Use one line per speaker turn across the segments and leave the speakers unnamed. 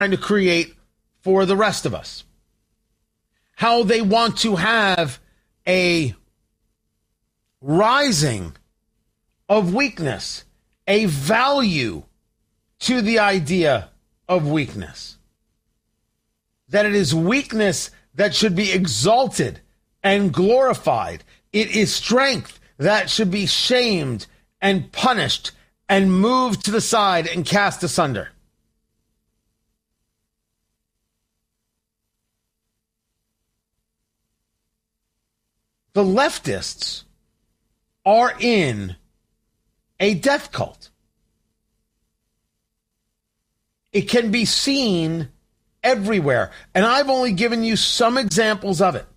trying to create for the rest of us. How they want to have a rising of weakness, a value to the idea of weakness. That it is weakness that should be exalted and glorified. It is strength that should be shamed and punished and moved to the side and cast asunder. The leftists are in a death cult. It can be seen everywhere, and I've only given you some examples of it.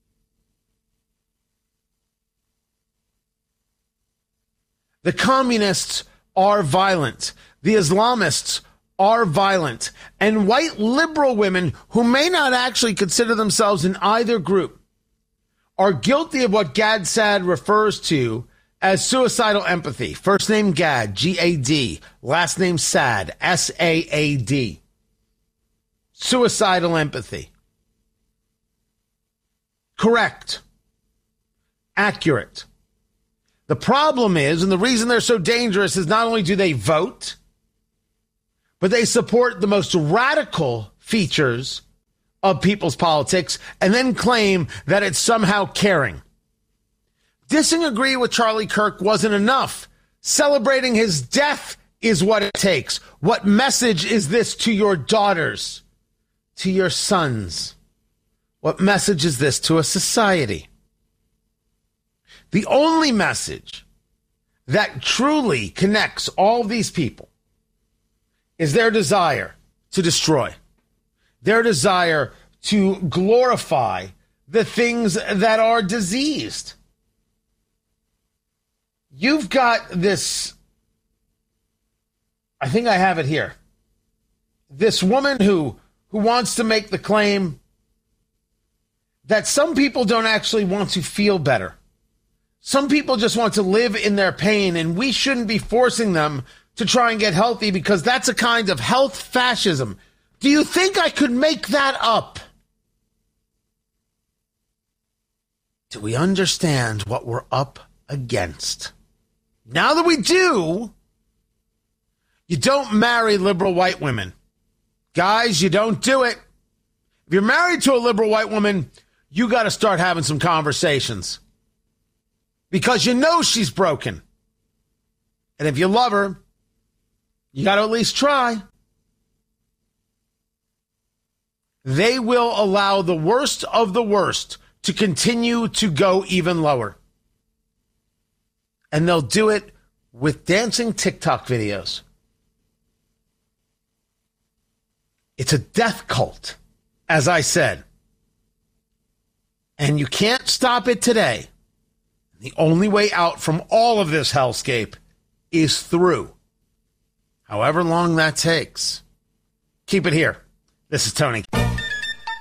The communists are violent. The Islamists are violent. And white liberal women who may not actually consider themselves in either group are guilty of what Gad Saad refers to as suicidal empathy. First name Gad, G-A-D. Last name Saad, S-A-A-D. Suicidal empathy. Correct. Accurate. The problem is, and the reason they're so dangerous, is not only do they vote, but they support the most radical features of people's politics and then claim that it's somehow caring. Disagreeing with Charlie Kirk wasn't enough. Celebrating his death is what it takes. What message is this to your daughters, to your sons? What message is this to a society? The only message that truly connects all these people is their desire to destroy, their desire to glorify the things that are diseased. You've got this, I think I have it here, this woman who wants to make the claim that some people don't actually want to feel better. Some people just want to live in their pain, and we shouldn't be forcing them to try and get healthy because that's a kind of health fascism. Do you think I could make that up? Do we understand what we're up against? Now that we do, you don't marry liberal white women. Guys, you don't do it. If you're married to a liberal white woman, you got to start having some conversations. Because you know she's broken. And if you love her, you got to at least try. They will allow the worst of the worst to continue to go even lower. And they'll do it with dancing TikTok videos. It's a death cult, as I said. And you can't stop it today. The only way out from all of this hellscape is through. However long that takes. Keep it here. This is Tony.